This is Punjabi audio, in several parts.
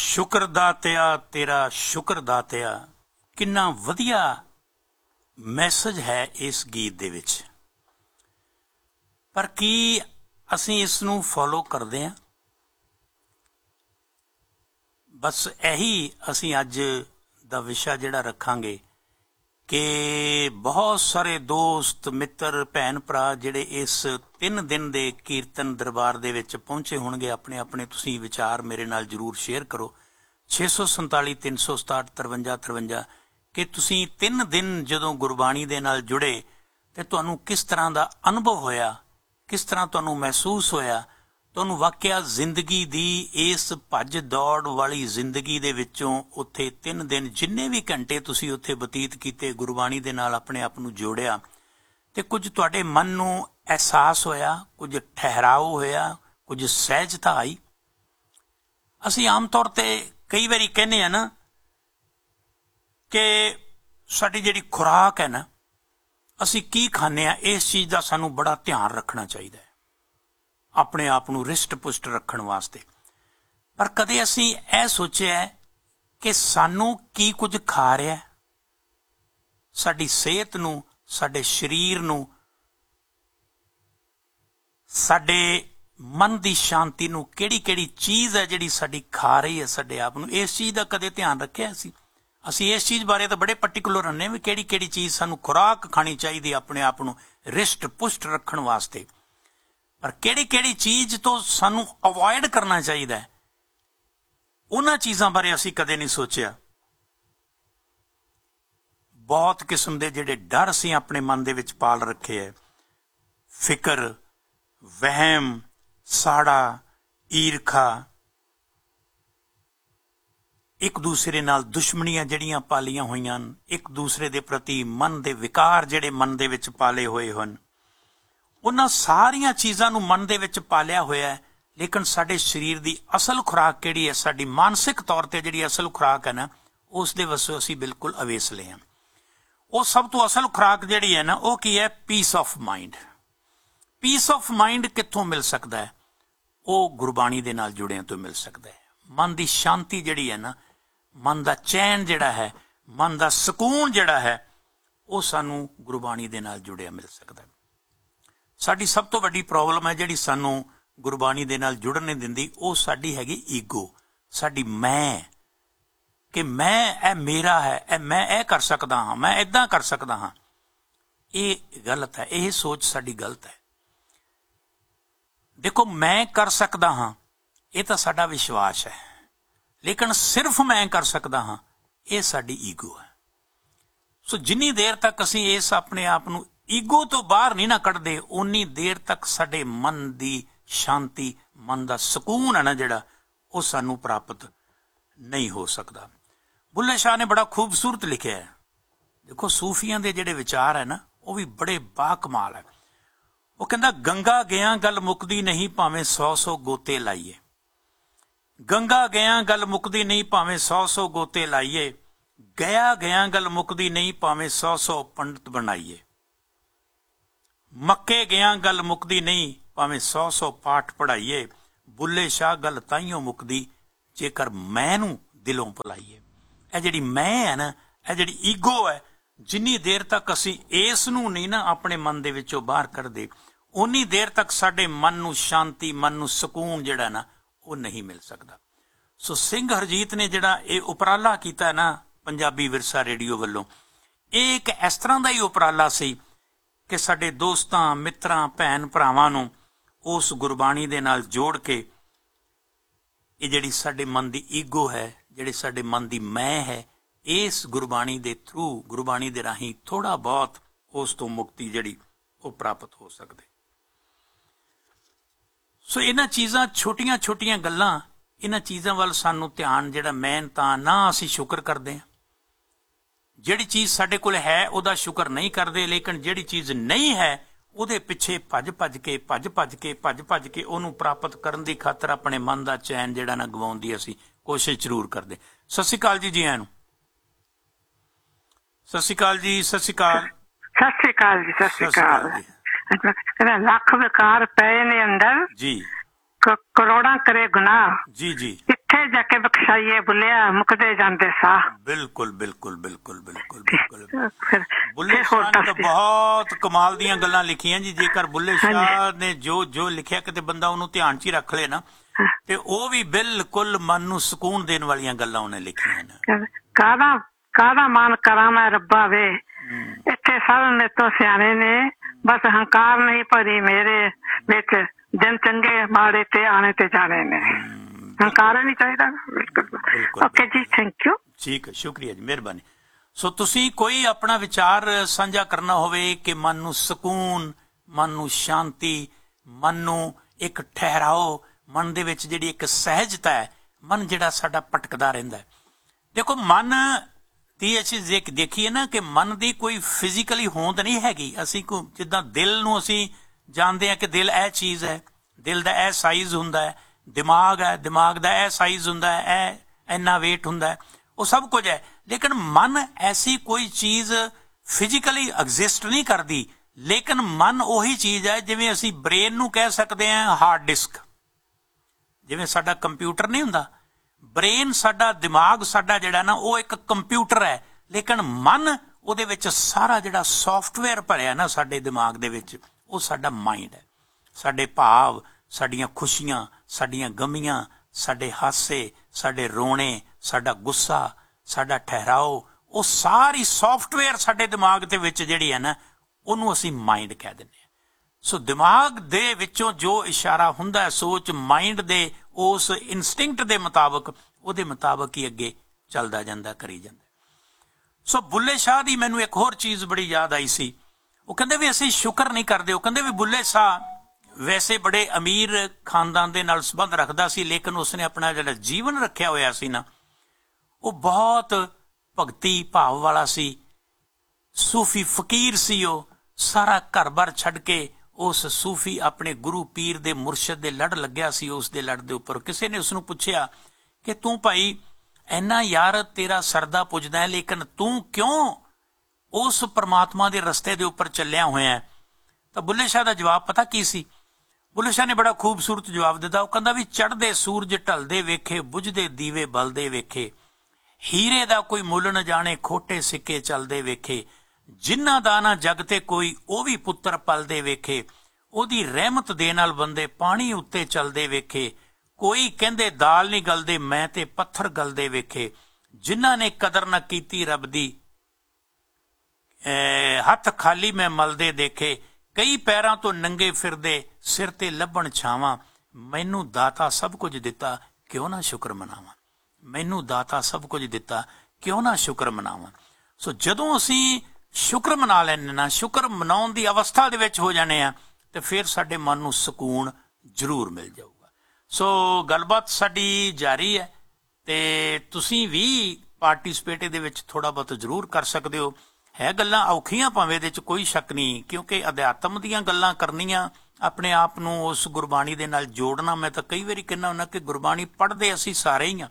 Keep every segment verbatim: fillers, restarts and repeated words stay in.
ਸ਼ੁਕਰ ਦਾਤਿਆ ਤੇਰਾ ਸ਼ੁਕਰ ਦਾਤਿਆ। ਕਿੰਨਾ ਵਧੀਆ ਮੈਸੇਜ ਹੈ ਇਸ ਗੀਤ ਦੇ ਵਿੱਚ, ਪਰ ਕੀ ਅਸੀਂ ਇਸ ਨੂੰ ਫੋਲੋ ਕਰਦੇ ਹਾਂ? ਬਸ ਇਹੀ ਅਸੀਂ ਅੱਜ ਦਾ ਵਿਸ਼ਾ ਜਿਹੜਾ ਰੱਖਾਂਗੇ ਕਿ ਬਹੁਤ ਸਾਰੇ ਦੋਸਤ ਮਿੱਤਰ ਭੈਣ ਭਰਾ ਜਿਹੜੇ ਇਸ ਤਿੰਨ ਦਿਨ ਦੇ ਕੀਰਤਨ ਦਰਬਾਰ ਦੇ ਵਿੱਚ ਪਹੁੰਚੇ ਹੋਣਗੇ, ਆਪਣੇ ਆਪਣੇ ਤੁਸੀਂ ਵਿਚਾਰ ਮੇਰੇ ਨਾਲ ਜ਼ਰੂਰ ਸ਼ੇਅਰ ਕਰੋ। ਛੇ ਸੌ ਸੰਤਾਲੀ ਤਿੰਨ ਸੌ ਸਤਾਹਠ ਤਰਵੰਜਾ ਤਰਵੰਜਾ ਕਿ ਤੁਸੀਂ ਤਿੰਨ ਦਿਨ ਜਦੋਂ ਗੁਰਬਾਣੀ ਦੇ ਨਾਲ ਜੁੜੇ ਤੇ ਤੁਹਾਨੂੰ ਕਿਸ ਤਰ੍ਹਾਂ ਦਾ ਅਨੁਭਵ ਹੋਇਆ, ਕਿਸ ਤਰ੍ਹਾਂ ਤੁਹਾਨੂੰ ਮਹਿਸੂਸ ਹੋਇਆ। ਤੁਹਾਨੂੰ ਵਾਕਿਆ ਜ਼ਿੰਦਗੀ ਦੀ ਇਸ ਭੱਜ ਦੌੜ ਵਾਲੀ ਜ਼ਿੰਦਗੀ ਦੇ ਵਿੱਚੋਂ ਉੱਥੇ ਤਿੰਨ ਦਿਨ ਜਿੰਨੇ ਵੀ ਘੰਟੇ ਤੁਸੀਂ ਉੱਥੇ ਬਤੀਤ ਕੀਤੇ, ਗੁਰਬਾਣੀ ਦੇ ਨਾਲ ਆਪਣੇ ਆਪ ਨੂੰ ਜੋੜਿਆ ਤੇ ਕੁਝ ਤੁਹਾਡੇ ਮਨ ਨੂੰ ਅਹਿਸਾਸ ਹੋਇਆ, ਕੁਝ ਠਹਿਰਾਓ ਹੋਇਆ, ਕੁਝ ਸਹਿਜਤਾ ਆਈ। ਅਸੀਂ ਆਮ ਤੌਰ ਤੇ ਕਈ ਵਾਰੀ ਕਹਿੰਦੇ ਆ ਨਾ ਕਿ ਸਾਡੀ ਜਿਹੜੀ ਖੁਰਾਕ ਹੈ ਨਾ, ਅਸੀਂ ਕੀ ਖਾਂਦੇ ਹਾਂ, ਇਸ ਚੀਜ਼ ਦਾ ਸਾਨੂੰ ਬੜਾ ਧਿਆਨ ਰੱਖਣਾ ਚਾਹੀਦਾ ਹੈ ਆਪਣੇ ਆਪ ਨੂੰ ਰਿਸ਼ਟ ਪੁਸ਼ਟ ਰੱਖਣ ਵਾਸਤੇ। ਪਰ ਕਦੇ ਅਸੀਂ ਇਹ ਸੋਚਿਆ ਕਿ ਸਾਨੂੰ ਕੀ ਕੁਝ ਖਾ ਰਿਹਾ, ਸਾਡੀ ਸਿਹਤ ਨੂੰ, ਸਾਡੇ ਸਰੀਰ ਨੂੰ, ਸਾਡੇ ਮਨ ਦੀ ਸ਼ਾਂਤੀ ਨੂੰ ਕਿਹੜੀ ਕਿਹੜੀ ਚੀਜ਼ ਹੈ ਜਿਹੜੀ ਸਾਡੀ ਖਾ ਰਹੀ ਹੈ ਸਾਡੇ ਆਪ ਨੂੰ। ਇਸ ਚੀਜ਼ ਦਾ ਕਦੇ ਧਿਆਨ ਰੱਖਿਆ ਅਸੀਂ? ਅਸੀਂ ਇਸ ਚੀਜ਼ ਬਾਰੇ ਤਾਂ ਬੜੇ ਪਰਟੀਕੂਲਰ ਹੁੰਦੇ ਵੀ ਕਿਹੜੀ ਕਿਹੜੀ ਚੀਜ਼ ਸਾਨੂੰ ਖੁਰਾਕ ਖਾਣੀ ਚਾਹੀਦੀ ਆਪਣੇ ਆਪ ਨੂੰ ਰਿਸ਼ਟ ਪੁਸ਼ਟ ਰੱਖਣ ਵਾਸਤੇ, ਪਰ ਕਿਹੜੀ ਕਿਹੜੀ ਚੀਜ਼ ਤੋਂ ਸਾਨੂੰ ਅਵੋਇਡ ਕਰਨਾ ਚਾਹੀਦਾ, ਉਹਨਾਂ ਚੀਜ਼ਾਂ ਬਾਰੇ ਅਸੀਂ ਕਦੇ ਨਹੀਂ ਸੋਚਿਆ। ਬਹੁਤ ਕਿਸਮ ਦੇ ਜਿਹੜੇ ਡਰ ਅਸੀਂ ਆਪਣੇ ਮਨ ਦੇ ਵਿੱਚ ਪਾਲ ਰੱਖੇ ਹੈ, ਫਿਕਰ, ਵਹਿਮ, ਸਾੜਾ, ਈਰਖਾ, ਇੱਕ ਦੂਸਰੇ ਨਾਲ ਦੁਸ਼ਮਣੀਆਂ ਜਿਹੜੀਆਂ ਪਾਲੀਆਂ ਹੋਈਆਂ ਹਨ, ਇੱਕ ਦੂਸਰੇ ਦੇ ਪ੍ਰਤੀ ਮਨ ਦੇ ਵਿਕਾਰ ਜਿਹੜੇ ਮਨ ਦੇ ਵਿੱਚ ਪਾਲੇ ਹੋਏ ਹਨ, ਉਹਨਾਂ ਸਾਰੀਆਂ ਚੀਜ਼ਾਂ ਨੂੰ ਮਨ ਦੇ ਵਿੱਚ ਪਾਲਿਆ ਹੋਇਆ ਹੈ। ਲੇਕਿਨ ਸਾਡੇ ਸਰੀਰ ਦੀ ਅਸਲ ਖੁਰਾਕ ਕਿਹੜੀ ਹੈ, ਸਾਡੀ ਮਾਨਸਿਕ ਤੌਰ ਤੇ ਜਿਹੜੀ ਅਸਲ ਖੁਰਾਕ ਹੈ ਨਾ, ਉਸ ਦੇ ਵੱਸੋਂ ਅਸੀਂ ਬਿਲਕੁਲ ਅਵੇਸਲੇ ਹਾਂ। ਉਹ ਸਭ ਤੋਂ ਅਸਲ ਖੁਰਾਕ ਜਿਹੜੀ ਹੈ ਨਾ, ਉਹ ਕੀ ਹੈ? Piece of mind. Piece of mind ਕਿੱਥੋਂ ਮਿਲ ਸਕਦਾ ਹੈ? ਉਹ ਗੁਰਬਾਣੀ ਦੇ ਨਾਲ ਜੁੜਿਆਂ ਤੋਂ ਮਿਲ ਸਕਦਾ ਹੈ। ਮਨ ਦੀ ਸ਼ਾਂਤੀ ਜਿਹੜੀ ਹੈ ਨਾ, ਮਨ ਦਾ ਚੈਨ ਜਿਹੜਾ ਹੈ, ਮਨ ਦਾ ਸਕੂਨ ਜਿਹੜਾ ਹੈ, ਉਹ ਸਾਨੂੰ ਗੁਰਬਾਣੀ ਦੇ ਨਾਲ ਜੁੜਿਆ ਮਿਲ ਸਕਦਾ ਹੈ। ਸਾਡੀ ਸਭ ਤੋਂ ਵੱਡੀ ਪ੍ਰੋਬਲਮ ਹੈ ਜਿਹੜੀ ਸਾਨੂੰ ਗੁਰਬਾਣੀ ਦੇ ਨਾਲ ਜੁੜਨ ਨਹੀਂ ਦਿੰਦੀ, ਉਹ ਸਾਡੀ ਹੈਗੀ ਈਗੋ, ਸਾਡੀ ਮੈਂ, ਕਿ ਮੈਂ ਇਹ ਮੇਰਾ ਹੈ, ਇਹ ਮੈਂ ਇਹ ਕਰ ਸਕਦਾ ਹਾਂ, ਮੈਂ ਏਦਾਂ ਕਰ ਸਕਦਾ ਹਾਂ। ਇਹ ਗਲਤ ਹੈ, ਇਹ ਸੋਚ ਸਾਡੀ ਗਲਤ ਹੈ। ਦੇਖੋ, ਮੈਂ ਕਰ ਸਕਦਾ ਹਾਂ ਇਹ ਤਾਂ ਸਾਡਾ ਵਿਸ਼ਵਾਸ ਹੈ, ਲੇਕਿਨ ਸਿਰਫ ਮੈਂ ਕਰ ਸਕਦਾ ਹਾਂ ਇਹ ਸਾਡੀ ਈਗੋ ਹੈ। ਸੋ ਜਿੰਨੀ ਦੇਰ ਤੱਕ ਅਸੀਂ ਇਸ ਆਪਣੇ ਆਪ ਨੂੰ ਈਗੋ ਤੋਂ ਬਾਹਰ ਨਹੀਂ ਨਾ ਕੱਢਦੇ, ਉਨੀ ਦੇਰ ਤੱਕ ਸਾਡੇ ਮਨ ਦੀ ਸ਼ਾਂਤੀ, ਮਨ ਦਾ ਸਕੂਨ ਹੈ ਨਾ ਜਿਹੜਾ, ਉਹ ਸਾਨੂੰ ਪ੍ਰਾਪਤ ਨਹੀਂ ਹੋ ਸਕਦਾ। ਬੁੱਲੇ ਸ਼ਾਹ ਨੇ ਬੜਾ ਖੂਬਸੂਰਤ ਲਿਖਿਆ ਹੈ। ਦੇਖੋ, ਸੂਫੀਆਂ ਦੇ ਜਿਹੜੇ ਵਿਚਾਰ ਹੈ ਨਾ, ਉਹ ਵੀ ਬੜੇ ਬਾਕਮਾਲ ਹੈ। ਉਹ ਕਹਿੰਦਾ, ਗੰਗਾ ਗਿਆ ਗੱਲ ਮੁੱਕਦੀ ਨਹੀਂ ਭਾਵੇਂ ਸੌ ਸੌ ਗੋਤੇ ਲਾਈਏ। ਗੰਗਾ ਗਿਆ ਗੱਲ ਮੁੱਕਦੀ ਨਹੀਂ ਭਾਵੇਂ ਸੌ ਸੌ ਗੋਤੇ ਲਾਈਏ। ਗਿਆ ਗਿਆ ਗੱਲ ਮੁੱਕਦੀ ਨਹੀਂ ਭਾਵੇਂ ਸੌ ਸੌ ਪੰਡਤ ਬਣਾਈਏ। ਮੱਕੇ ਗਿਆ ਗੱਲ ਮੁੱਕਦੀ ਨਹੀਂ ਭਾਵੇਂ ਸੌ ਸੌ ਪਾਠ ਪੜ੍ਹਾਈਏ। ਬੁੱਲੇ ਸ਼ਾਹ ਗੱਲ ਤਾਈਓ ਮੁੱਕਦੀ ਜੇਕਰ ਮੈਂ ਨੂੰ ਦਿਲੋਂ ਭੁਲਾਈਏ। ਇਹ ਜਿਹੜੀ ਮੈਂ ਹੈ ਨਾ, ਇਹ ਜਿਹੜੀ ਈਗੋ ਹੈ, ਜਿੰਨੀ ਦੇਰ ਤੱਕ ਅਸੀਂ ਇਸ ਨੂੰ ਨਹੀਂ ਨਾ ਆਪਣੇ ਮਨ ਦੇ ਵਿੱਚੋਂ ਬਾਹਰ ਕੱਢਦੇ, ਉਨੀ ਦੇਰ ਤੱਕ ਸਾਡੇ ਮਨ ਨੂੰ ਸ਼ਾਂਤੀ, ਮਨ ਨੂੰ ਸਕੂਨ ਜਿਹੜਾ ਨਾ, ਉਹ ਨਹੀਂ ਮਿਲ ਸਕਦਾ। ਸੋ ਸਿੰਘ ਹਰਜੀਤ ਨੇ ਜਿਹੜਾ ਇਹ ਉਪਰਾਲਾ ਕੀਤਾ ਨਾ ਪੰਜਾਬੀ ਵਿਰਸਾ ਰੇਡੀਓ ਵੱਲੋਂ, ਇਹ ਇੱਕ ਇਸ ਤਰ੍ਹਾਂ ਦਾ ਹੀ ਉਪਰਾਲਾ ਸੀ ਕਿ ਸਾਡੇ ਦੋਸਤਾਂ, ਮਿੱਤਰਾਂ, ਭੈਣ ਭਰਾਵਾਂ ਨੂੰ ਉਸ ਗੁਰਬਾਣੀ ਦੇ ਨਾਲ ਜੋੜ ਕੇ ਇਹ ਜਿਹੜੀ ਸਾਡੇ ਮਨ ਦੀ ਈਗੋ ਹੈ, ਜਿਹੜੇ ਸਾਡੇ ਮਨ ਦੀ ਮੈਂ ਹੈ, ਇਸ ਗੁਰਬਾਣੀ ਦੇ ਥਰੂ, ਗੁਰਬਾਣੀ ਦੇ ਰਾਹੀਂ ਥੋੜਾ ਬਹੁਤ ਉਸ ਤੋਂ ਮੁਕਤੀ ਜਿਹੜੀ ਉਹ ਪ੍ਰਾਪਤ ਹੋ ਸਕਦੀ। ਸੋ ਇਹਨਾਂ ਚੀਜ਼ਾਂ, ਛੋਟੀਆਂ ਛੋਟੀਆਂ ਗੱਲਾਂ, ਇਹਨਾਂ ਚੀਜ਼ਾਂ ਵੱਲ ਸਾਨੂੰ ਧਿਆਨ ਜਿਹੜਾ ਮੈਂ ਤਾਂ ਨਾ ਅਸੀਂ ਸ਼ੁਕਰ ਕਰਦੇ ਹਾਂ। ਜਿਹੜੀ ਚੀਜ਼ ਸਾਡੇ ਕੋਲ ਹੈ ਉਹਦਾ ਸ਼ੁਕਰ ਨਹੀਂ ਕਰਦੇ, ਲੇਕਿਨ ਜਿਹੜੀ ਚੀਜ਼ ਨਹੀਂ ਹੈ ਉਹਦੇ ਪਿੱਛੇ ਭੱਜ ਭੱਜ ਕੇ ਭੱਜ ਭੱਜ ਕੇ ਭੱਜ ਭੱਜ ਕੇ ਉਹਨੂੰ ਪ੍ਰਾਪਤ ਕਰਨ ਦੀ ਖਾਤਰ ਆਪਣੇ ਮਨ ਦਾ ਚੈਨ ਜਿਹੜਾ ਨਾ ਗਵਾਉਣ ਦੀ ਅਸੀਂ ਕੋਸ਼ਿਸ਼ ਜ਼ਰੂਰ ਕਰਦੇ। ਸਤਿ ਸ਼੍ਰੀ ਅਕਾਲ ਜੀ, ਜੀ ਆਇਆਂ ਨੂੰ। ਸਤਿ ਸ਼੍ਰੀ ਅਕਾਲ ਜੀ। ਸਤਿ ਸ਼੍ਰੀ ਅਕਾਲ। ਸਤਿ ਸ਼੍ਰੀ ਅਕਾਲ ਜੀ। ਸਤਿ ਸ਼੍ਰੀ ਅਕਾਲ। ਲੱਖ ਵਿਕਾਰ ਪਏ ਨੇ ਅੰਦਰ ਜੀ, ਕਰੋੜਾਂ ਕਰੇ ਗੁਨਾਹ, ਜੀ ਜੀ, ਕਿੱਥੇ ਜਿੱਥੇ ਜਾ ਕੇ ਬਖਸ਼ਾਈਏ ਬੁੱਲਿਆ ਮੁੱਕਦੇ ਜਾਂਦੇ ਸਾਹ। ਬਿਲਕੁਲ ਬਿਲਕੁਲ ਬਿਲकुल ਬਿਲकुल ਬਿਲकुल ਫਿਰ ਬੁੱਲੇ ਫਿਰ ਸ਼ਾਹ ਹੋਰ ਨੇ ਤਾਂ ਦੱਸਦੇ। ਬਹੁਤ ਕਮਾਲ ਦੀਆਂ ਗੱਲਾਂ ਲਿਖੀਆਂ ਜੀ। ਜੇਕਰ ਬੁੱਲੇ ਸ਼ਾਹ ਨੇ ਜੋ ਜੋ ਲਿਖਿਆ ਕਿਤੇ ਬੰਦਾ ਉਹਨੂੰ ਧਿਆਨ 'ਚ ਹੀ ਰੱਖ ਲੇ ਨਾ, ਤੇ ਉਹ ਵੀ ਬਿਲਕੁਲ ਮਨ ਨੂੰ ਸਕੂਨ ਦੇਣ ਵਾਲੀਆਂ ਗੱਲਾਂ ਉਹਨੇ ਲਿਖੀਆਂ ਨੇ। ਕਾਹਦਾ ਕਾਹਦਾ ਮਾਨ ਕਰਾਂ ਮੈਂ ਰੱਬਾ ਵੇ, ਇੱਥੇ ਸਾਰੇ ਨੇ ਤੋਂ ਸਿਆਣੇ ਨੇ, ਬਸ ਹੰਕਾਰ ਨਹੀਂ ਭਰੀ ਮੇਰੇ ਵਿੱਚ, ਦਿਨ ਚੰਗੇ ਮਾੜੇ ਤੇ ਆਣੇ ਤੇ ਜਾਣੇ ਨੇ। ਹੰਕਾਰ ਨਹੀਂ ਚਾਹੀਦਾ। ਬਿਲਕੁਲ ਓਕੇ ਜੀ, ਥੈਂਕ ਯੂ। ਠੀਕ ਹੈ, ਸ਼ੁਕਰੀਆ ਜੀ, ਮਿਹਰਬਾਨੀ। ਸੋ ਤੁਸੀਂ ਕੋਈ ਆਪਣਾ ਵਿਚਾਰ ਸਾਂਝਾ ਕਰਨਾ ਹੋਵੇ ਕਿ ਮਨ ਨੂੰ ਸਕੂਨ, ਮਨ ਨੂੰ ਸ਼ਾਂਤੀ, ਮਨ ਨੂੰ ਇੱਕ ਠਹਿਰਾਓ, ਮਨ ਦੇ ਵਿੱਚ ਜਿਹੜੀ ਇੱਕ ਸਹਿਜਤਾ ਹੈ, ਮਨ ਜਿਹੜਾ ਸਾਡਾ ਭਟਕਦਾ ਰਹਿੰਦਾ ਹੈ। ਦੇਖੋ ਮਨ ਦੀ ਅਸੀਂ ਦੇਖੀਏ ਨਾ ਕਿ ਮਨ ਦੀ ਕੋਈ ਫਿਜ਼ੀਕਲੀ ਹੋਂਦ ਨਹੀਂ ਹੈਗੀ। ਅਸੀਂ ਕੋ ਜਿੱਦਾਂ ਦਿਲ ਨੂੰ ਅਸੀਂ ਜਾਣਦੇ ਹਾਂ ਕਿ ਦਿਲ ਇਹ ਚੀਜ਼ ਹੈ, ਦਿਲ ਦਾ ਇਹ ਸਾਈਜ਼ ਹੁੰਦਾ ਹੈ, ਦਿਮਾਗ ਹੈ, ਦਿਮਾਗ ਦਾ ਇਹ ਸਾਈਜ਼ ਹੁੰਦਾ ਹੈ, ਇਹ ਇੰਨਾ ਵੇਟ ਹੁੰਦਾ ਹੈ, ਉਹ ਸਭ ਕੁਝ ਹੈ। ਲੇਕਿਨ ਮਨ ਐਸੀ ਕੋਈ ਚੀਜ਼ ਫਿਜ਼ੀਕਲੀ ਐਗਜ਼ਿਸਟ ਨਹੀਂ ਕਰਦੀ। ਲੇਕਿਨ ਮਨ ਉਹੀ ਚੀਜ਼ ਹੈ ਜਿਵੇਂ ਅਸੀਂ ਬ੍ਰੇਨ ਨੂੰ ਕਹਿ ਸਕਦੇ ਹਾਂ ਹਾਰਡ ਡਿਸਕ। ਜਿਵੇਂ ਸਾਡਾ ਕੰਪਿਊਟਰ ਨਹੀਂ ਹੁੰਦਾ, ਬ੍ਰੇਨ ਸਾਡਾ ਦਿਮਾਗ ਸਾਡਾ ਜਿਹੜਾ ਨਾ ਉਹ ਇੱਕ ਕੰਪਿਊਟਰ ਹੈ। ਲੇਕਿਨ ਮਨ ਉਹਦੇ ਵਿੱਚ ਸਾਰਾ ਜਿਹੜਾ ਸੌਫਟਵੇਅਰ ਭਰਿਆ ਨਾ ਸਾਡੇ ਦਿਮਾਗ ਦੇ ਵਿੱਚ, ਉਹ ਸਾਡਾ ਮਾਈਂਡ ਹੈ। ਸਾਡੇ ਭਾਵ, ਸਾਡੀਆਂ ਖੁਸ਼ੀਆਂ, ਸਾਡੀਆਂ ਗਮੀਆਂ, ਸਾਡੇ ਹਾਸੇ, ਸਾਡੇ ਰੋਣੇ, ਸਾਡਾ ਗੁੱਸਾ, ਸਾਡਾ ਠਹਿਰਾਓ, ਉਹ ਸਾਰੀ ਸੌਫਟਵੇਅਰ ਸਾਡੇ ਦਿਮਾਗ ਦੇ ਵਿੱਚ ਜਿਹੜੀ ਹੈ ਨਾ ਉਹਨੂੰ ਅਸੀਂ ਮਾਈਂਡ ਕਹਿ ਦਿੰਦੇ ਹਾਂ। ਸੋ ਦਿਮਾਗ ਦੇ ਵਿੱਚੋਂ ਜੋ ਇਸ਼ਾਰਾ ਹੁੰਦਾ ਹੈ ਸੋਚ, ਮਾਈਂਡ ਦੇ ਉਸ ਇਨਸਟਿੰਕਟ ਦੇ ਮੁਤਾਬਕ, ਉਹਦੇ ਮੁਤਾਬਕ ਹੀ ਅੱਗੇ ਚੱਲਦਾ ਜਾਂਦਾ, ਕਰੀ ਜਾਂਦਾ। ਸੋ ਬੁੱਲੇ ਸ਼ਾਹ ਦੀ ਮੈਨੂੰ ਇੱਕ ਹੋਰ ਚੀਜ਼ ਬੜੀ ਯਾਦ ਆਈ ਸੀ। ਉਹ ਕਹਿੰਦੇ ਵੀ ਅਸੀਂ ਸ਼ੁਕਰ ਨਹੀਂ ਕਰਦੇ। ਉਹ ਕਹਿੰਦੇ ਵੀ ਬੁੱਲੇ ਸ਼ਾਹ ਵੈਸੇ ਬੜੇ ਅਮੀਰ ਖਾਨਦਾਨ ਦੇ ਨਾਲ ਸੰਬੰਧ ਰੱਖਦਾ ਸੀ, ਲੇਕਿਨ ਉਸਨੇ ਆਪਣਾ ਜਿਹੜਾ ਜੀਵਨ ਰੱਖਿਆ ਹੋਇਆ ਸੀ ਨਾ ਉਹ ਬਹੁਤ ਭਗਤੀ ਭਾਵ ਵਾਲਾ ਸੀ। ਸੂਫੀ ਫਕੀਰ ਸੀ। ਉਹ ਸਾਰਾ ਘਰ-ਬਾਰ ਛੱਡ ਕੇ ਉਸ ਸੂਫੀ ਆਪਣੇ ਗੁਰੂ ਪੀਰ ਦੇ ਮੁਰਸ਼ਦ ਦੇ ਲੜ ਲੱਗਿਆ ਸੀ। ਉਸ ਦੇ ਲੜ ਦੇ ਉੱਪਰ ਕਿਸੇ ਨੇ ਉਸਨੂੰ ਪੁੱਛਿਆ ਕਿ ਤੂੰ ਭਾਈ ਇੰਨਾ ਯਾਰ ਤੇਰਾ ਸਰਦਾ ਪੁੱਜਦਾ ਹੈ, ਲੇਕਿਨ ਤੂੰ ਕਿਉਂ ਉਸ ਪਰਮਾਤਮਾ ਦੇ ਰਸਤੇ ਦੇ ਉੱਪਰ ਚੱਲਿਆ ਹੋਇਆ ਹੈ? ਤਾਂ ਬੁੱਲੇ ਸ਼ਾਹ ਦਾ ਜਵਾਬ ਪਤਾ ਕੀ ਸੀ? ਬੁੱਲੇ ਸ਼ਾਹ ਨੇ ਬੜਾ ਖੂਬਸੂਰਤ ਜਵਾਬ ਦਿੱਤਾ। ਉਹ ਕਹਿੰਦਾ ਵੀ ਚੜ੍ਹਦੇ ਸੂਰਜ ਢਲਦੇ ਵੇਖੇ, ਬੁਝਦੇ ਦੀਵੇ ਬਲਦੇ ਵੇਖੇ, ਹੀਰੇ ਦਾ ਕੋਈ ਮੁੱਲ ਨਾ ਜਾਣੇ, ਖੋਟੇ ਸਿੱਕੇ ਚੱਲਦੇ ਵੇਖੇ, ਜਿਨ੍ਹਾਂ ਦਾ ਨਾ ਜਗ ਤੇ ਕੋਈ ਉਹ ਵੀ ਪੁੱਤਰ ਪਲਦੇ ਵੇਖੇ, ਉਹਦੀ ਰਹਿਮਤ ਦੇ ਨਾਲ ਬੰਦੇ ਪਾਣੀ ਉੱਤੇ ਚੱਲਦੇ ਵੇਖੇ, ਕੋਈ ਕਹਿੰਦੇ ਦਾਲ ਨਹੀਂ ਗਲਦੇ, ਮੈਂ ਤੇ ਪੱਥਰ ਗਲਦੇ ਵੇਖੇ, ਜਿਨ੍ਹਾਂ ਨੇ ਕਦਰ ਨਾ ਕੀਤੀ ਰੱਬ ਦੀ ਹੱਥ ਖਾਲੀ ਮੈਂ ਮਲਦੇ ਦੇਖੇ, ਕਈ ਪੈਰਾਂ ਤੋਂ ਨੰਗੇ ਫਿਰਦੇ ਸਿਰ ਤੇ ਲੱਭਣ ਛਾਵਾਂ, ਮੈਨੂੰ ਦਾਤਾ ਸਭ ਕੁਝ ਦਿੱਤਾ ਕਿਉਂ ਨਾ ਸ਼ੁਕਰ ਮਨਾਵਾਂ, ਮੈਨੂੰ ਦਾਤਾ ਸਭ ਕੁਝ ਦਿੱਤਾ ਕਿਉਂ ਨਾ ਸ਼ੁਕਰ ਮਨਾਵਾਂ। ਸੋ ਜਦੋਂ ਅਸੀਂ ਸ਼ੁਕਰ ਮਨਾ ਲੈਂਦੇ ਨਾ, ਸ਼ੁਕਰ ਮਨਾਉਣ ਦੀ ਅਵਸਥਾ ਦੇ ਵਿੱਚ ਹੋ ਜਾਂਦੇ ਆ, ਤੇ ਫਿਰ ਸਾਡੇ ਮਨ ਨੂੰ ਸਕੂਨ ਜ਼ਰੂਰ ਮਿਲ ਜਾਊਗਾ। ਸੋ ਗੱਲਬਾਤ ਸਾਡੀ ਜਾਰੀ ਹੈ ਤੇ ਤੁਸੀਂ ਵੀ ਪਾਰਟਿਸਿਪੇਟ ਇਹਦੇ ਵਿੱਚ ਥੋੜਾ ਬਹੁਤ ਜ਼ਰੂਰ ਕਰ ਸਕਦੇ ਹੋ। ਹੈ ਗੱਲਾਂ ਔਖੀਆਂ ਭਾਵੇਂ ਇਹਦੇ ਚ ਕੋਈ ਸ਼ੱਕ ਨਹੀਂ, ਕਿਉਂਕਿ ਅਧਿਆਤਮ ਦੀਆਂ ਗੱਲਾਂ ਕਰਨੀਆਂ, ਆਪਣੇ ਆਪ ਨੂੰ ਉਸ ਗੁਰਬਾਣੀ ਦੇ ਨਾਲ ਜੋੜਨਾ। ਮੈਂ ਤਾਂ ਕਈ ਵਾਰੀ ਕਹਿੰਦਾ ਹੁੰਦਾ ਕਿ ਗੁਰਬਾਣੀ ਪੜ੍ਹਦੇ ਅਸੀਂ ਸਾਰੇ ਹੀ ਆ,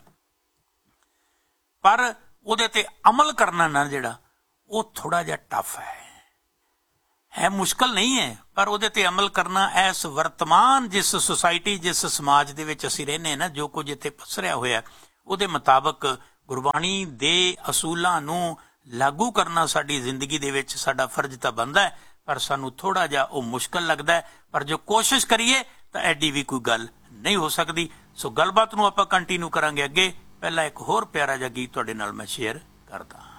ਪਰ ਉਹਦੇ ਤੇ ਅਮਲ ਕਰਨਾ ਨਾ ਜਿਹੜਾ ਉਹ ਥੋੜਾ ਜਿਹਾ ਟਫ ਹੈ ਹੈ ਮੁਸ਼ਕਲ ਨਹੀਂ ਹੈ, ਪਰ ਉਹਦੇ ਤੇ ਅਮਲ ਕਰਨਾ ਇਸ ਵਰਤਮਾਨ ਜਿਸ ਸੁਸਾਇਟੀ, ਜਿਸ ਸਮਾਜ ਦੇ ਵਿੱਚ ਅਸੀਂ ਰਹਿੰਦੇ ਹਾਂ ਨਾ, ਜੋ ਕੁਝ ਇੱਥੇ ਪਸਰਿਆ ਹੋਇਆ, ਉਹਦੇ ਮੁਤਾਬਕ ਗੁਰਬਾਣੀ ਦੇ ਅਸੂਲਾਂ ਨੂੰ ਲਾਗੂ ਕਰਨਾ ਸਾਡੀ ਜ਼ਿੰਦਗੀ ਦੇ ਵਿੱਚ ਸਾਡਾ ਫਰਜ਼ ਤਾਂ ਬਣਦਾ ਹੈ, ਪਰ ਸਾਨੂੰ ਥੋੜਾ ਜਿਹਾ ਉਹ ਮੁਸ਼ਕਲ ਲੱਗਦਾ ਹੈ। ਪਰ ਜੋ ਕੋਸ਼ਿਸ਼ ਕਰੀਏ ਤਾਂ ਐਡੀ ਵੀ ਕੋਈ ਗੱਲ ਨਹੀਂ ਹੋ ਸਕਦੀ। ਸੋ ਗੱਲਬਾਤ ਨੂੰ ਆਪਾਂ ਕੰਟੀਨਿਊ ਕਰਾਂਗੇ ਅੱਗੇ। ਪਹਿਲਾਂ ਇੱਕ ਹੋਰ ਪਿਆਰਾ ਜਿਹਾ ਗੀਤ ਤੁਹਾਡੇ ਨਾਲ ਮੈਂ ਸ਼ੇਅਰ ਕਰਦਾ।